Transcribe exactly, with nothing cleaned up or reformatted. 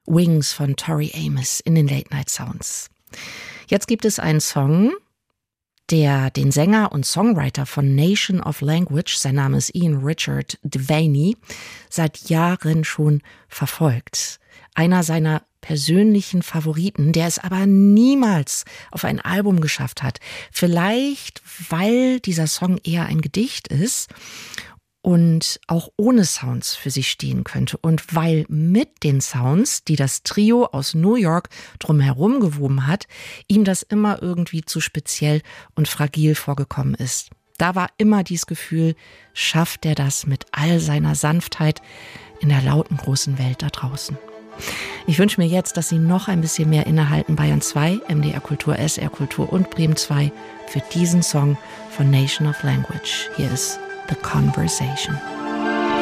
Wings von Tori Amos in den Late Night Sounds. Jetzt gibt es einen Song, der den Sänger und Songwriter von Nation of Language, sein Name ist Ian Richard Devaney, seit Jahren schon verfolgt. Einer seiner persönlichen Favoriten, der es aber niemals auf ein Album geschafft hat. Vielleicht, weil dieser Song eher ein Gedicht ist und auch ohne Sounds für sich stehen könnte. Und weil mit den Sounds, die das Trio aus New York drumherum gewoben hat, ihm das immer irgendwie zu speziell und fragil vorgekommen ist. Da war immer dieses Gefühl, schafft er das mit all seiner Sanftheit in der lauten großen Welt da draußen. Ich wünsche mir jetzt, dass Sie noch ein bisschen mehr innehalten. Bayern zwei, M D R Kultur, S R Kultur und Bremen zwei für diesen Song von Nation of Language. Hier ist The Conversation.